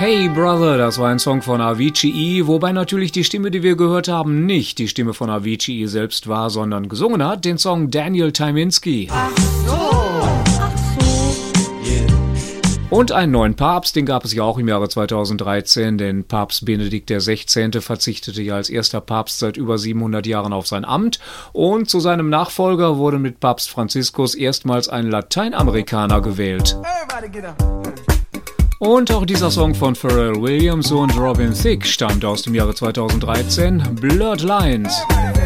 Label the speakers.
Speaker 1: Hey Brother, das war ein Song von Avicii, wobei natürlich die Stimme, die wir gehört haben, nicht die Stimme von Avicii selbst war, sondern gesungen hat den Song Daniel Tyminski.
Speaker 2: Ach so.
Speaker 1: Und einen neuen Papst, den gab es ja auch im Jahre 2013, denn Papst Benedikt XVI. Verzichtete ja als erster Papst seit über 700 Jahren auf sein Amt und zu seinem Nachfolger wurde mit Papst Franziskus erstmals ein Lateinamerikaner gewählt. Und auch dieser Song von Pharrell Williams und Robin Thicke stammt aus dem Jahre 2013, Blurred Lines.